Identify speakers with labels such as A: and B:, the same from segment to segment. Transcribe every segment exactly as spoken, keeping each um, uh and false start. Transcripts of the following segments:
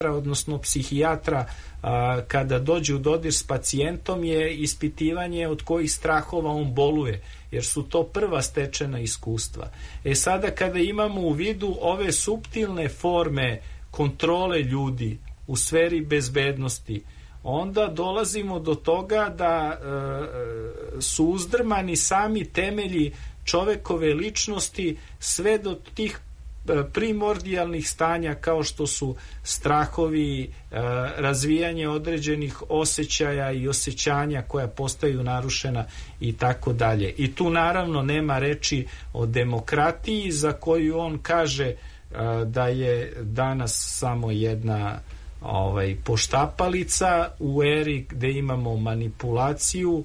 A: odnosno psihijatra a, kada dođe u dodir s pacijentom je ispitivanje od kojih strahova on boluje, jer su to prva stečena iskustva. E sada kada imamo u vidu ove suptilne forme kontrole ljudi u sferi bezbednosti, onda dolazimo do toga da e, su uzdrmani sami temelji čovekove ličnosti sve do tih primordijalnih stanja kao što su strahovi, razvijanje određenih osjećaja i osjećanja koja postaju narušena i tako dalje. I tu naravno nema reči o demokratiji za koju on kaže da je danas samo jedna ovaj, poštapalica u eri gde imamo manipulaciju,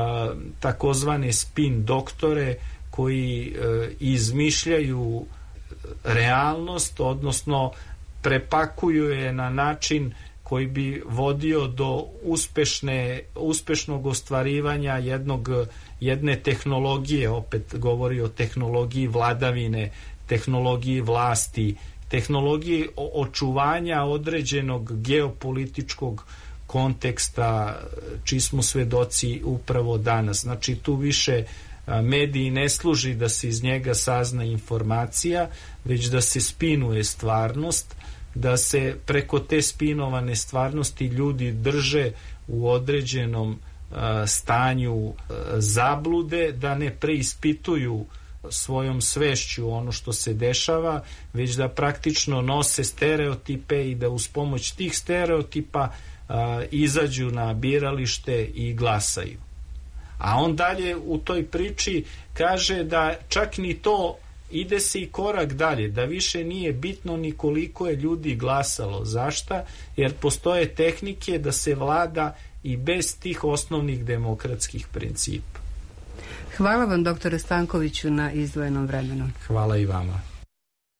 A: takozvane spin doktore koji izmišljaju realnost, odnosno prepakuju je na način koji bi vodio do uspešne, uspešnog ostvarivanja jednog, jedne tehnologije, opet govori o tehnologiji vladavine, tehnologiji vlasti, tehnologiji očuvanja određenog geopolitičkog konteksta, čiji smo svedoci upravo danas. Znači tu više mediji ne služi da se iz njega sazna informacija, već da se spinuje stvarnost, da se preko te spinovane stvarnosti ljudi drže u određenom a, stanju a, zablude, da ne preispituju svojom svešću ono što se dešava, već da praktično nose stereotipe i da uz pomoć tih stereotipa a, izađu na biralište i glasaju. A on dalje u toj priči kaže da čak ni to, ide se i korak dalje, da više nije bitno ni koliko je ljudi glasalo. Zašta? Jer postoje tehnike da se vlada i bez tih osnovnih demokratskih principa.
B: Hvala vam, doktore Stankoviću, na izdvojenom vremenu.
A: Hvala i vama.